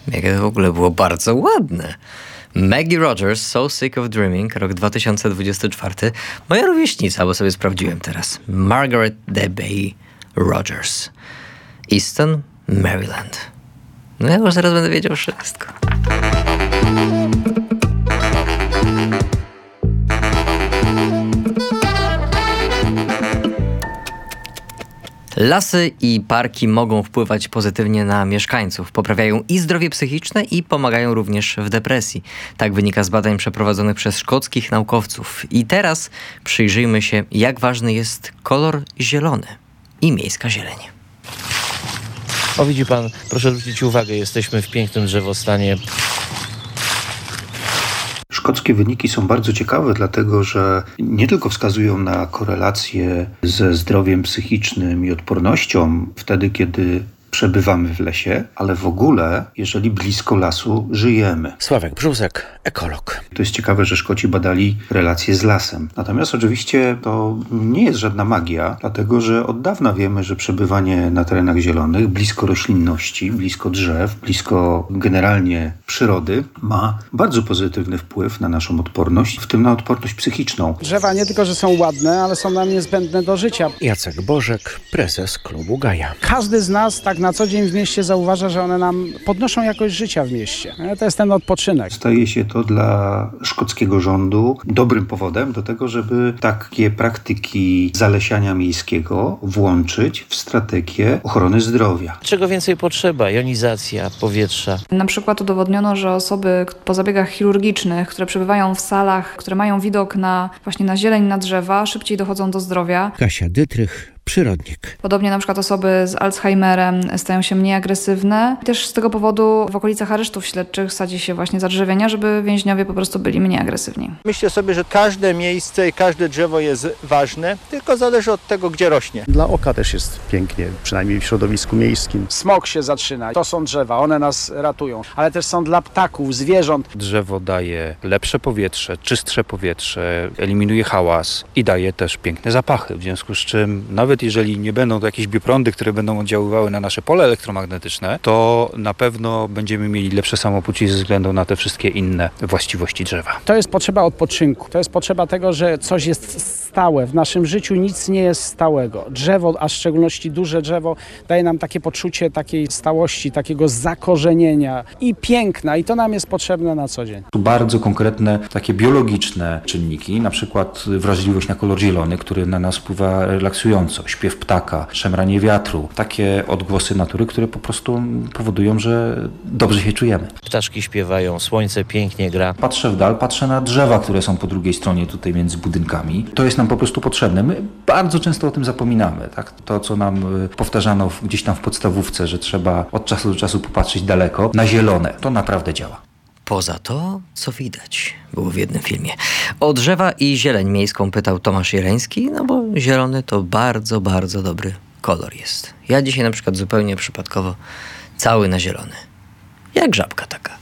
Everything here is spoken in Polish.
Jakie to w ogóle było bardzo ładne. Maggie Rogers, So Sick of Dreaming, rok 2024. Moja rówieśnica, bo sobie sprawdziłem teraz. Margaret Debey Rogers. Easton, Maryland. No ja już zaraz będę wiedział wszystko. Lasy i parki mogą wpływać pozytywnie na mieszkańców. Poprawiają i zdrowie psychiczne i pomagają również w depresji. Tak wynika z badań przeprowadzonych przez szkockich naukowców. I teraz przyjrzyjmy się, jak ważny jest kolor zielony i miejska zieleń. O, widzi pan, proszę zwrócić uwagę, jesteśmy w pięknym drzewostanie. Szkockie wyniki są bardzo ciekawe, dlatego że nie tylko wskazują na korelację ze zdrowiem psychicznym i odpornością wtedy, kiedy przebywamy w lesie, ale w ogóle, jeżeli blisko lasu żyjemy. Sławek Brzózek, ekolog. To jest ciekawe, że Szkoci badali relacje z lasem. Natomiast oczywiście to nie jest żadna magia, dlatego że od dawna wiemy, że przebywanie na terenach zielonych, blisko roślinności, blisko drzew, blisko generalnie przyrody ma bardzo pozytywny wpływ na naszą odporność, w tym na odporność psychiczną. Drzewa nie tylko, że są ładne, ale są nam niezbędne do życia. Jacek Bożek, prezes klubu Gaja. Każdy z nas tak na co dzień w mieście zauważa, że one nam podnoszą jakość życia w mieście. To jest ten odpoczynek. Staje się to dla szkockiego rządu dobrym powodem do tego, żeby takie praktyki zalesiania miejskiego włączyć w strategię ochrony zdrowia. Czego więcej potrzeba? Jonizacja powietrza. Na przykład udowodniono, że osoby po zabiegach chirurgicznych, które przebywają w salach, które mają widok właśnie na zieleń, na drzewa, szybciej dochodzą do zdrowia. Kasia Dytrych, przyrodnik. Podobnie na przykład osoby z Alzheimerem stają się mniej agresywne. Też z tego powodu w okolicach aresztów śledczych sadzi się właśnie zadrzewienia, żeby więźniowie po prostu byli mniej agresywni. Myślę sobie, że każde miejsce i każde drzewo jest ważne, tylko zależy od tego, gdzie rośnie. Dla oka też jest pięknie, przynajmniej w środowisku miejskim. Smog się zaczyna. To są drzewa, one nas ratują. Ale też są dla ptaków, zwierząt. Drzewo daje lepsze powietrze, czystsze powietrze, eliminuje hałas i daje też piękne zapachy. W związku z czym nawet jeżeli nie będą to jakieś bioprądy, które będą oddziaływały na nasze pole elektromagnetyczne, to na pewno będziemy mieli lepsze samopoczucie ze względu na te wszystkie inne właściwości drzewa. To jest potrzeba odpoczynku. To jest potrzeba tego, że coś jest stałe. W naszym życiu nic nie jest stałego. Drzewo, a w szczególności duże drzewo, daje nam takie poczucie takiej stałości, takiego zakorzenienia i piękna. I to nam jest potrzebne na co dzień. Tu bardzo konkretne, takie biologiczne czynniki, na przykład wrażliwość na kolor zielony, który na nas wpływa relaksująco. Śpiew ptaka, szemranie wiatru. Takie odgłosy natury, które po prostu powodują, że dobrze się czujemy. Ptaszki śpiewają, słońce pięknie gra. Patrzę w dal, patrzę na drzewa, które są po drugiej stronie tutaj między budynkami. To jest nam po prostu potrzebne. My bardzo często o tym zapominamy. Tak? To, co nam powtarzano gdzieś tam w podstawówce, że trzeba od czasu do czasu popatrzeć daleko, na zielone. To naprawdę działa. Poza to, co widać, było w jednym filmie. O drzewa i zieleń miejską pytał Tomasz Jeleński, no bo zielony to bardzo, bardzo dobry kolor jest. Ja dzisiaj na przykład zupełnie przypadkowo cały na zielony. Jak żabka taka.